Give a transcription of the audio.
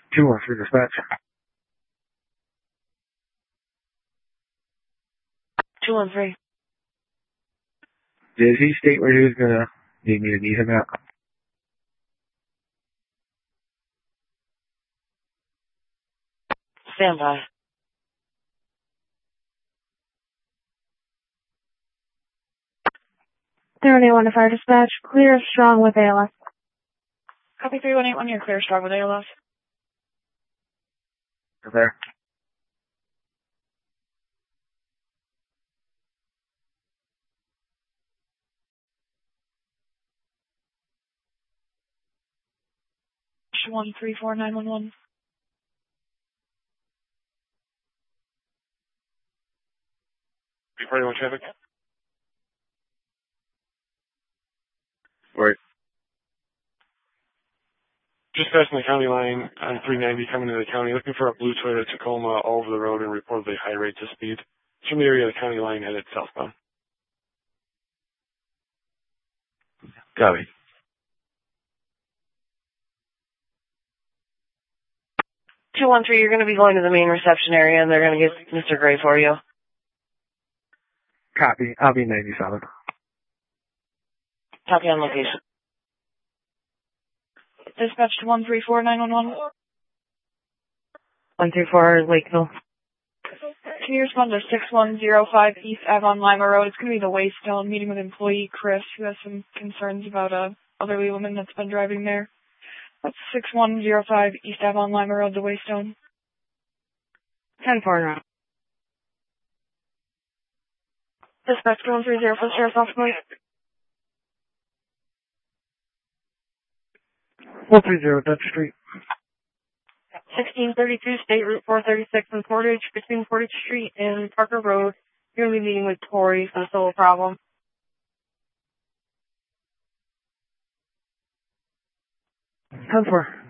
213 dispatch. 213. Did he state where he was going to need me to meet him at? Stand by. (31 to fire dispatch, clear strong with ALS. Copy 3181, you're clear strong with ALS. There. Sh 134911. Party 1 traffic. Right. Just passing the county line on 390 coming into the county, looking for a blue Toyota Tacoma all over the road and reportedly high rates of speed. It's from the area of the county line headed southbound. Copy. You're going to be going to the main reception area, and they're going to get Mr. Gray for you. Copy. I'll be 97. Copy on location. Dispatch to 134911. 134 Lakeville. Can you respond to 6105 East Avon Lima Road? It's going to be the Waystone, meeting with employee Chris, who has some concerns about a elderly woman that's been driving there. That's 6105 East Avon Lima Road, the Waystone. 10-4 now. Dispatch 130 for Sheriff's Office. 130 Dutch Street. 1632 State Route 436 in Portage, between Portage Street and Parker Road. You're going to be meeting with Tori for the solo problem. 10-4.